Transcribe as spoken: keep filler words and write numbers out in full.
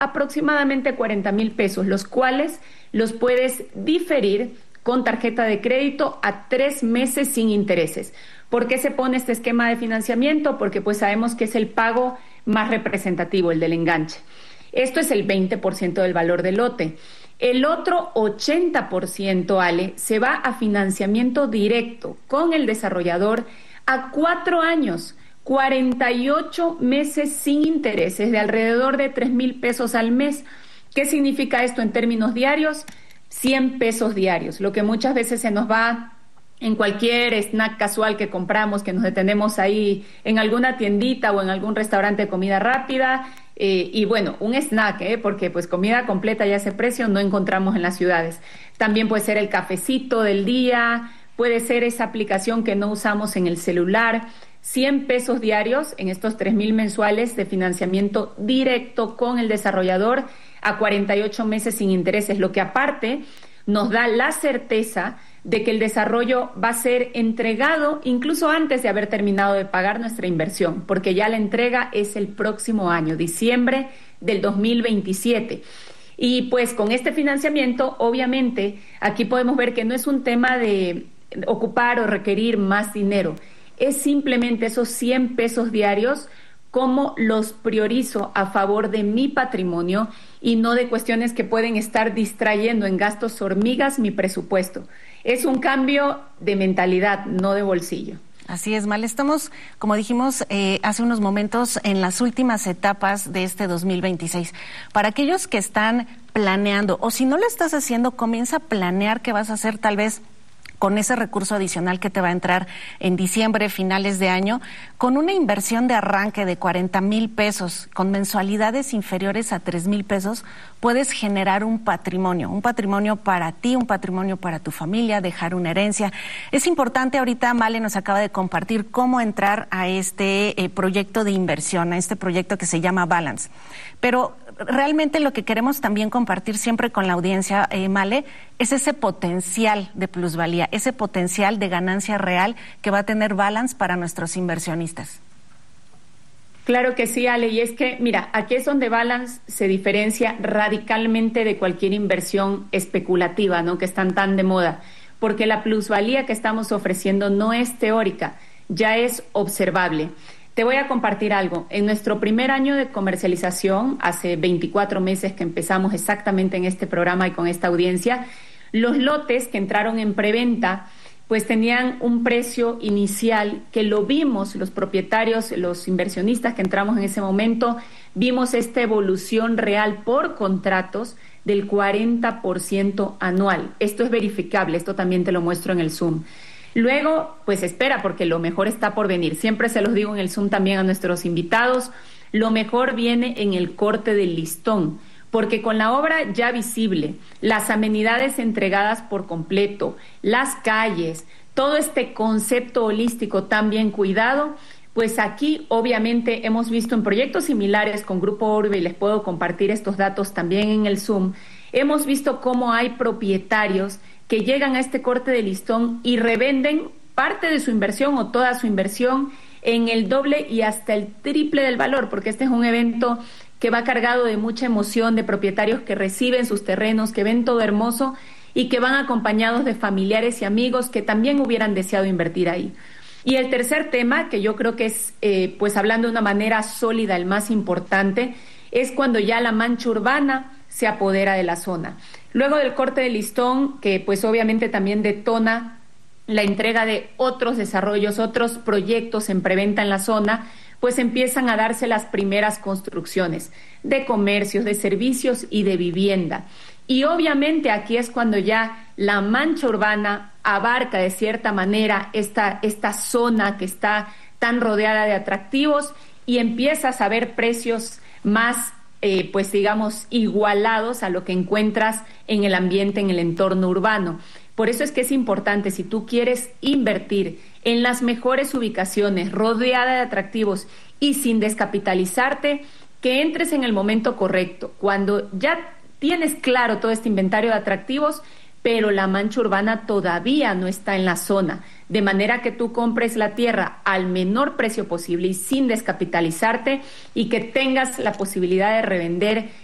aproximadamente cuarenta mil pesos, los cuales los puedes diferir con tarjeta de crédito a tres meses sin intereses. ¿Por qué se pone este esquema de financiamiento? Porque pues sabemos que es el pago más representativo, el del enganche. Esto es el veinte por ciento del valor del lote. El otro ochenta por ciento, Ale, se va a financiamiento directo con el desarrollador a cuatro años, cuarenta y ocho meses sin intereses de alrededor de tres mil pesos al mes. ¿Qué significa esto en términos diarios? cien pesos diarios, lo que muchas veces se nos va en cualquier snack casual que compramos, que nos detenemos ahí en alguna tiendita o en algún restaurante de comida rápida. Eh, y bueno, un snack, ¿eh? Porque pues comida completa y a ese precio no encontramos en las ciudades. También puede ser el cafecito del día, puede ser esa aplicación que no usamos en el celular. cien pesos diarios en estos tres mil mensuales de financiamiento directo con el desarrollador a cuarenta y ocho meses sin intereses, lo que aparte nos da la certeza de que el desarrollo va a ser entregado incluso antes de haber terminado de pagar nuestra inversión, porque ya la entrega es el próximo año, diciembre del dos mil veintisiete. Y pues con este financiamiento, obviamente, aquí podemos ver que no es un tema de ocupar o requerir más dinero, es simplemente esos cien pesos diarios, cómo los priorizo a favor de mi patrimonio y no de cuestiones que pueden estar distrayendo en gastos hormigas mi presupuesto. Es un cambio de mentalidad, no de bolsillo. Así es, Male. Estamos, como dijimos eh, hace unos momentos, en las últimas etapas de este dos mil veintiséis. Para aquellos que están planeando, o si no lo estás haciendo, comienza a planear qué vas a hacer tal vez con ese recurso adicional que te va a entrar en diciembre, finales de año, con una inversión de arranque de cuarenta mil pesos, con mensualidades inferiores a tres mil pesos, puedes generar un patrimonio, un patrimonio para ti, un patrimonio para tu familia, dejar una herencia. Es importante, ahorita Male nos acaba de compartir cómo entrar a este eh, proyecto de inversión, a este proyecto que se llama Balance. Pero realmente lo que queremos también compartir siempre con la audiencia, eh, Male, es ese potencial de plusvalía, ese potencial de ganancia real que va a tener Balance para nuestros inversionistas. Claro que sí, Ale, y es que, mira, aquí es donde Balance se diferencia radicalmente de cualquier inversión especulativa, ¿no?, que están tan de moda, porque la plusvalía que estamos ofreciendo no es teórica, ya es observable. Te voy a compartir algo. En nuestro primer año de comercialización, hace veinticuatro meses que empezamos exactamente en este programa y con esta audiencia, los lotes que entraron en preventa pues tenían un precio inicial que lo vimos, los propietarios, los inversionistas que entramos en ese momento, vimos esta evolución real por contratos del cuarenta por ciento anual. Esto es verificable, esto también te lo muestro en el Zoom. Luego, pues espera, porque lo mejor está por venir. Siempre se los digo en el Zoom también a nuestros invitados, lo mejor viene en el corte del listón, porque con la obra ya visible, las amenidades entregadas por completo, las calles, todo este concepto holístico tan bien cuidado, pues aquí obviamente hemos visto en proyectos similares con Grupo Orbe, y les puedo compartir estos datos también en el Zoom, hemos visto cómo hay propietarios que llegan a este corte de listón y revenden parte de su inversión o toda su inversión en el doble y hasta el triple del valor, porque este es un evento que va cargado de mucha emoción, de propietarios que reciben sus terrenos, que ven todo hermoso y que van acompañados de familiares y amigos que también hubieran deseado invertir ahí. Y el tercer tema, que yo creo que es, eh, pues hablando de una manera sólida, el más importante, es cuando ya la mancha urbana se apodera de la zona. Luego del corte de listón, que pues obviamente también detona la entrega de otros desarrollos, otros proyectos en preventa en la zona, pues empiezan a darse las primeras construcciones de comercios, de servicios y de vivienda. Y obviamente aquí es cuando ya la mancha urbana abarca de cierta manera esta, esta zona que está tan rodeada de atractivos y empiezas a ver precios más, eh, pues digamos, igualados a lo que encuentras en el ambiente, en el entorno urbano. Por eso es que es importante, si tú quieres invertir en las mejores ubicaciones, rodeada de atractivos y sin descapitalizarte, que entres en el momento correcto, cuando ya tienes claro todo este inventario de atractivos, pero la mancha urbana todavía no está en la zona, de manera que tú compres la tierra al menor precio posible y sin descapitalizarte, y que tengas la posibilidad de revender